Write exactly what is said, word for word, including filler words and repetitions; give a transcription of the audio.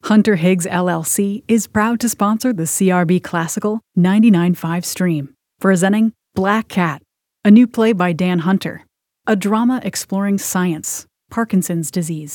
Hunter Higgs L L C is proud to sponsor the C R B Classical ninety-nine point five stream, presenting Black Cat, a new play by Dan Hunter, a drama exploring science, Parkinson's disease,